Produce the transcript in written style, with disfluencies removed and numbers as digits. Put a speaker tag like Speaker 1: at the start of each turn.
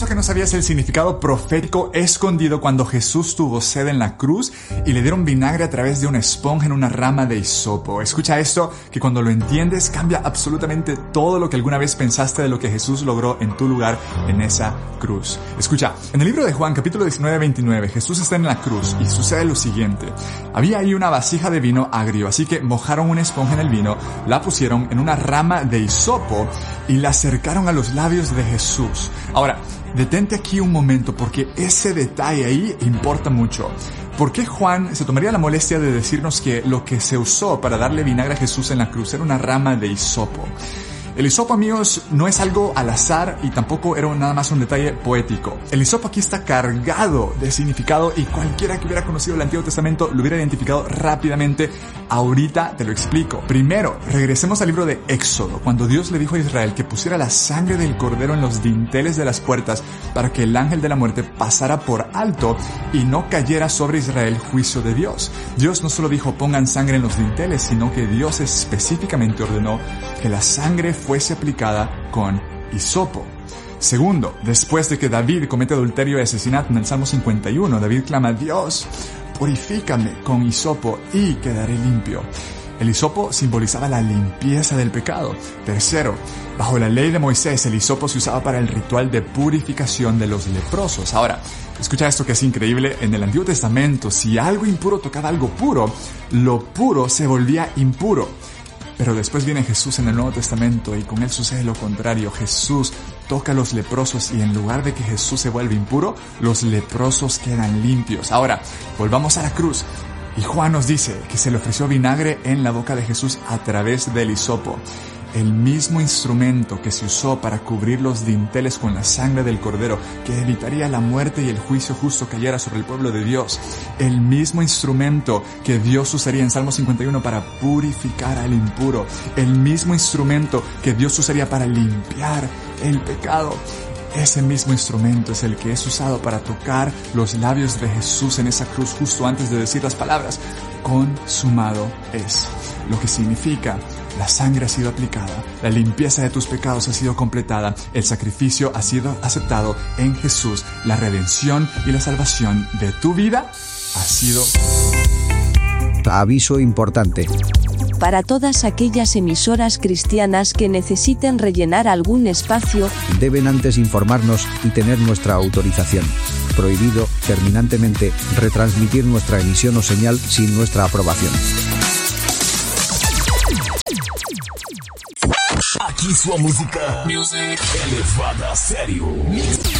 Speaker 1: ¿Acaso que no sabías el significado profético escondido cuando Jesús tuvo sed en la cruz y le dieron vinagre a través de una esponja en una rama de hisopo? Escucha esto, que cuando lo entiendes cambia absolutamente todo lo que alguna vez pensaste de lo que Jesús logró en tu lugar en esa cruz. Escucha, en el libro de Juan, capítulo 19-29, Jesús está en la cruz y sucede lo siguiente. Había ahí una vasija de vino agrio, así que mojaron una esponja en el vino, la pusieron en una rama de hisopo y la acercaron a los labios de Jesús. Ahora, detente aquí un momento porque ese detalle ahí importa mucho. ¿Por qué Juan se tomaría la molestia de decirnos que lo que se usó para darle vinagre a Jesús en la cruz era una rama de hisopo? El hisopo, amigos, no es algo al azar y tampoco era nada más un detalle poético. El hisopo aquí está cargado de significado y cualquiera que hubiera conocido el Antiguo Testamento lo hubiera identificado rápidamente. Ahorita te lo explico. Primero, regresemos al libro de Éxodo, cuando Dios le dijo a Israel que pusiera la sangre del cordero en los dinteles de las puertas para que el ángel de la muerte pasara por alto y no cayera sobre Israel juicio de Dios. Dios no solo dijo pongan sangre en los dinteles, sino que Dios específicamente ordenó que la sangre fuese aplicada con hisopo. Segundo, después de que David comete adulterio y asesinato en el Salmo 51, David clama, Dios, purifícame con hisopo y quedaré limpio. El hisopo simbolizaba la limpieza del pecado. Tercero, bajo la ley de Moisés, el hisopo se usaba para el ritual de purificación de los leprosos. Ahora, escucha esto que es increíble. En el Antiguo Testamento, si algo impuro tocaba algo puro, lo puro se volvía impuro. Pero después viene Jesús en el Nuevo Testamento y con él sucede lo contrario. Jesús toca a los leprosos y en lugar de que Jesús se vuelva impuro, los leprosos quedan limpios. Ahora, volvamos a la cruz. Y Juan nos dice que se le ofreció vinagre en la boca de Jesús a través del hisopo. El mismo instrumento que se usó para cubrir los dinteles con la sangre del cordero, que evitaría la muerte y el juicio justo cayera sobre el pueblo de Dios. El mismo instrumento que Dios usaría en Salmo 51 para purificar al impuro. El mismo instrumento que Dios usaría para limpiar el pecado. Ese mismo instrumento es el que es usado para tocar los labios de Jesús en esa cruz justo antes de decir las palabras consumado es. Lo que significa, la sangre ha sido aplicada, la limpieza de tus pecados ha sido completada, el sacrificio ha sido aceptado en Jesús, la redención y la salvación de tu vida ha sido.
Speaker 2: Aviso importante.
Speaker 3: Para todas aquellas emisoras cristianas que necesiten rellenar algún espacio,
Speaker 2: deben antes informarnos y tener nuestra autorización. Prohibido, terminantemente, retransmitir nuestra emisión o señal sin nuestra aprobación.
Speaker 4: Aqui sua música elevada a sério.